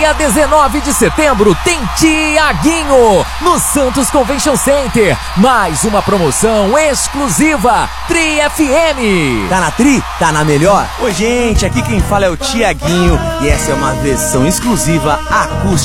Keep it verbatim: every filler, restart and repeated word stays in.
Dia dezenove de setembro tem Tiaguinho no Santos Convention Center. Mais uma promoção exclusiva Tri F M. Tá na Tri? Tá na melhor? Oi, gente, aqui quem fala é o Tiaguinho e essa é uma versão exclusiva acústica